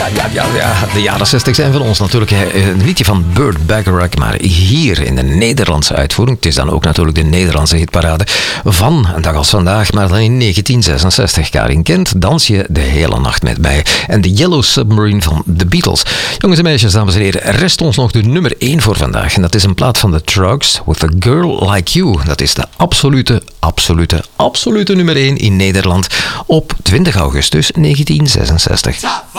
De jaren 60 zijn van ons natuurlijk een liedje van Burt Bacharach, maar hier in de Nederlandse uitvoering. Het is dan ook natuurlijk de Nederlandse hitparade van een dag als vandaag, maar dan in 1966. Karin Kent, Dans je de hele nacht met mij. En de Yellow Submarine van The Beatles. Jongens en meisjes, dames en heren, rest ons nog de nummer 1 voor vandaag. En dat is een plaat van The Trucks, With a Girl Like You. Dat is de absolute nummer 1 in Nederland op 20 augustus 1966.